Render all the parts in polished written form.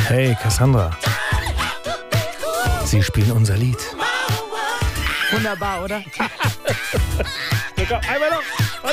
Hey Cassandra, Sie spielen unser Lied. Wunderbar, oder? Einmal noch, warte.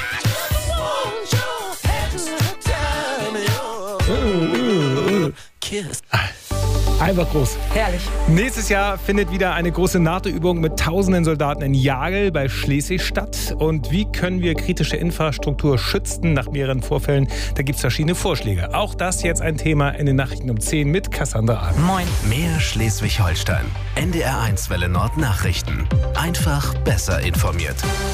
Einfach groß. Herrlich. Nächstes Jahr findet wieder eine große NATO-Übung mit tausenden Soldaten in Jagel bei Schleswig statt. Und wie können wir kritische Infrastruktur schützen nach mehreren Vorfällen? Da gibt es verschiedene Vorschläge. Auch das jetzt ein Thema in den Nachrichten um 10 mit Cassandra Ahn. Moin. Mehr Schleswig-Holstein. NDR1 Welle Nord Nachrichten. Einfach besser informiert.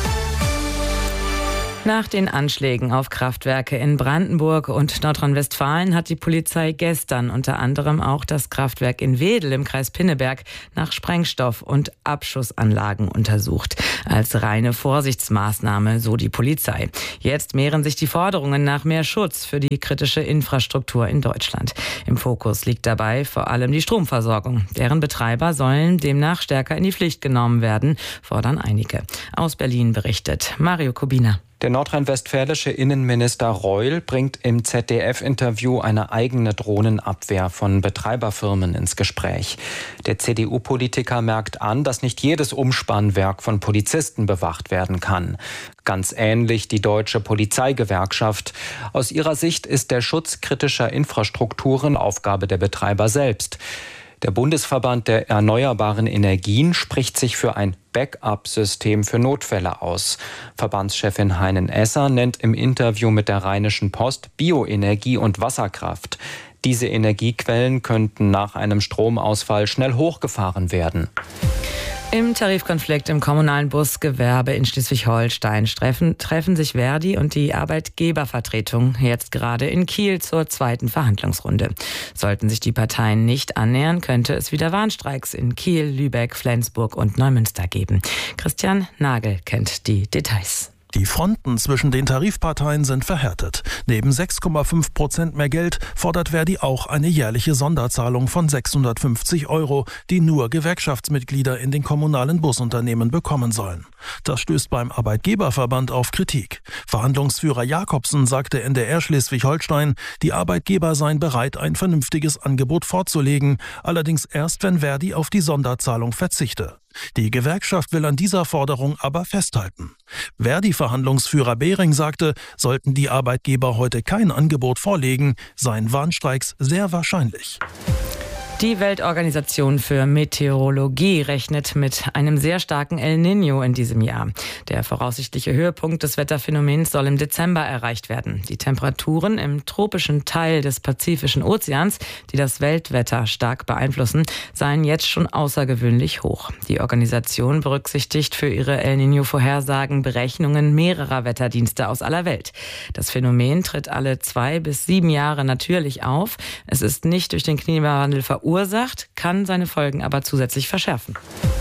Nach den Anschlägen auf Kraftwerke in Brandenburg und Nordrhein-Westfalen hat die Polizei gestern unter anderem auch das Kraftwerk in Wedel im Kreis Pinneberg nach Sprengstoff- und Abschussanlagen untersucht. Als reine Vorsichtsmaßnahme, so die Polizei. Jetzt mehren sich die Forderungen nach mehr Schutz für die kritische Infrastruktur in Deutschland. Im Fokus liegt dabei vor allem die Stromversorgung. Deren Betreiber sollen demnach stärker in die Pflicht genommen werden, fordern einige. Aus Berlin berichtet Mario Kubina. Der nordrhein-westfälische Innenminister Reul bringt im ZDF-Interview eine eigene Drohnenabwehr von Betreiberfirmen ins Gespräch. Der CDU-Politiker merkt an, dass nicht jedes Umspannwerk von Polizisten bewacht werden kann. Ganz ähnlich die Deutsche Polizeigewerkschaft. Aus ihrer Sicht ist der Schutz kritischer Infrastrukturen Aufgabe der Betreiber selbst. Der Bundesverband der erneuerbaren Energien spricht sich für ein Backup-System für Notfälle aus. Verbandschefin Heinen-Esser nennt im Interview mit der Rheinischen Post Bioenergie und Wasserkraft. Diese Energiequellen könnten nach einem Stromausfall schnell hochgefahren werden. Im Tarifkonflikt im kommunalen Busgewerbe in Schleswig-Holstein treffen sich Verdi und die Arbeitgebervertretung jetzt gerade in Kiel zur zweiten Verhandlungsrunde. Sollten sich die Parteien nicht annähern, könnte es wieder Warnstreiks in Kiel, Lübeck, Flensburg und Neumünster geben. Christian Nagel kennt die Details. Die Fronten zwischen den Tarifparteien sind verhärtet. Neben 6,5% mehr Geld fordert Verdi auch eine jährliche Sonderzahlung von 650 €, die nur Gewerkschaftsmitglieder in den kommunalen Busunternehmen bekommen sollen. Das stößt beim Arbeitgeberverband auf Kritik. Verhandlungsführer Jakobsen sagte NDR Schleswig-Holstein, die Arbeitgeber seien bereit, ein vernünftiges Angebot vorzulegen, allerdings erst, wenn Verdi auf die Sonderzahlung verzichte. Die Gewerkschaft will an dieser Forderung aber festhalten. Verdi-Verhandlungsführer Behring sagte, sollten die Arbeitgeber heute kein Angebot vorlegen, seien Warnstreiks sehr wahrscheinlich. Die Weltorganisation für Meteorologie rechnet mit einem sehr starken El Niño in diesem Jahr. Der voraussichtliche Höhepunkt des Wetterphänomens soll im Dezember erreicht werden. Die Temperaturen im tropischen Teil des Pazifischen Ozeans, die das Weltwetter stark beeinflussen, seien jetzt schon außergewöhnlich hoch. Die Organisation berücksichtigt für ihre El Niño-Vorhersagen Berechnungen mehrerer Wetterdienste aus aller Welt. Das Phänomen tritt alle 2 bis 7 Jahre natürlich auf. Es ist nicht durch den Klimawandel verursacht, kann seine Folgen aber zusätzlich verschärfen.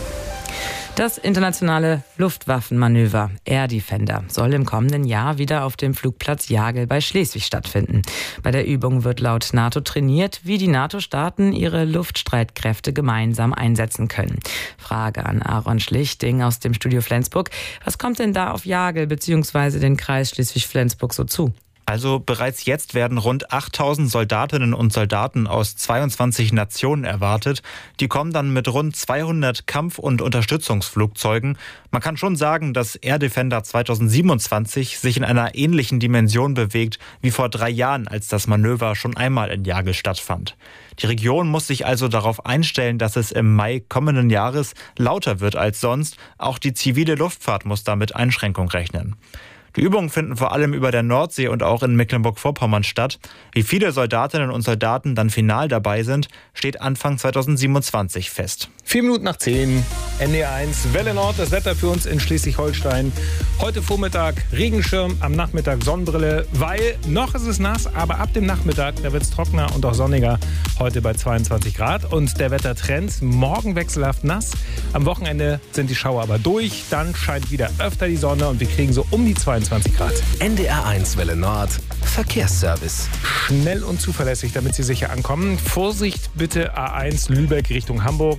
Das internationale Luftwaffenmanöver Air Defender soll im kommenden Jahr wieder auf dem Flugplatz Jagel bei Schleswig stattfinden. Bei der Übung wird laut NATO trainiert, wie die NATO-Staaten ihre Luftstreitkräfte gemeinsam einsetzen können. Frage an Aaron Schlichting aus dem Studio Flensburg. Was kommt denn da auf Jagel bzw. den Kreis Schleswig-Flensburg so zu? Also bereits jetzt werden rund 8.000 Soldatinnen und Soldaten aus 22 Nationen erwartet. Die kommen dann mit rund 200 Kampf- und Unterstützungsflugzeugen. Man kann schon sagen, dass Air Defender 2027 sich in einer ähnlichen Dimension bewegt wie vor 3 Jahren, als das Manöver schon einmal in Jagel stattfand. Die Region muss sich also darauf einstellen, dass es im Mai kommenden Jahres lauter wird als sonst. Auch die zivile Luftfahrt muss damit Einschränkung rechnen. Die Übungen finden vor allem über der Nordsee und auch in Mecklenburg-Vorpommern statt. Wie viele Soldatinnen und Soldaten dann final dabei sind, steht Anfang 2027 fest. 4 Minuten nach 10, NDR1 Welle Nord, das Wetter für uns in Schleswig-Holstein. Heute Vormittag Regenschirm, am Nachmittag Sonnenbrille, weil noch ist es nass, aber ab dem Nachmittag, da wird es trockener und auch sonniger. Heute bei 22 Grad und der Wettertrend, morgen wechselhaft nass. Am Wochenende sind die Schauer aber durch, dann scheint wieder öfter die Sonne und wir kriegen so um die 22 Grad. NDR1 Welle Nord, Verkehrsservice. Schnell und zuverlässig, damit Sie sicher ankommen. Vorsicht bitte A1 Lübeck Richtung Hamburg, Höhe Hamburg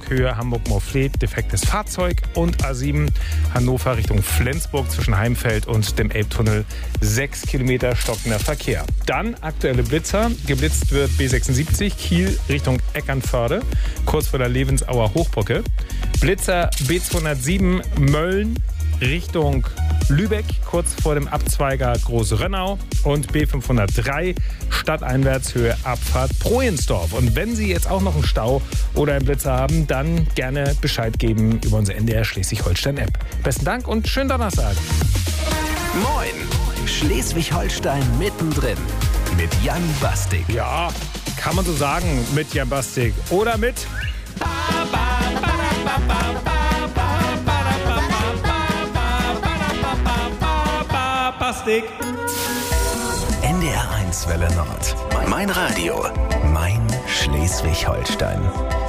Hamburg-Morfleet, defektes Fahrzeug. Und A7 Hannover Richtung Flensburg zwischen Heimfeld und dem Elbtunnel 6 Kilometer stockender Verkehr. Dann aktuelle Blitzer. Geblitzt wird B76 Kiel Richtung Eckernförde, kurz vor der Levensauer Hochbrücke. Blitzer B207 Mölln Richtung Lübeck, kurz vor dem Abzweiger Großrönnau, und B503 stadteinwärts Höhe Abfahrt Projensdorf. Und wenn Sie jetzt auch noch einen Stau oder einen Blitzer haben, dann gerne Bescheid geben über unsere NDR Schleswig-Holstein-App. Besten Dank und schönen Donnerstag. Moin, Schleswig-Holstein mittendrin mit Jan Bastik. Ja, kann man so sagen mit Jan Bastik oder mit Bastik. NDR 1 Welle Nord. Mein Radio. Mein Schleswig-Holstein.